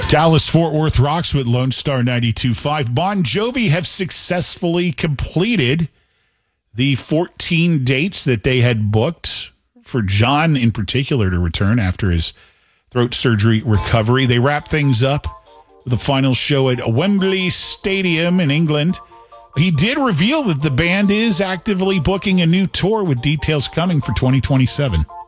Dallas Fort Worth rocks with Lone Star 92.5. Bon Jovi have successfully completed the 14 dates that they had booked for John in particular to return after his throat surgery recovery. They wrapped things up with a final show at Wembley Stadium in England. He did reveal that the band is actively booking a new tour with details coming for 2027.